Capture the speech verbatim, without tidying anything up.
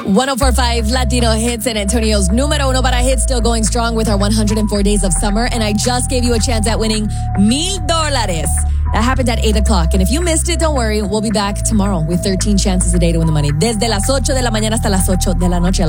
one oh four point five Latino Hits, San Antonio's número uno para hits, still going strong with our one hundred four days of summer. And I just gave you a chance at winning mil dólares. That happened at eight o'clock. And if you missed it, don't worry. We'll be back tomorrow with thirteen chances a day to win the money. Desde las ocho de la mañana hasta las ocho de la noche.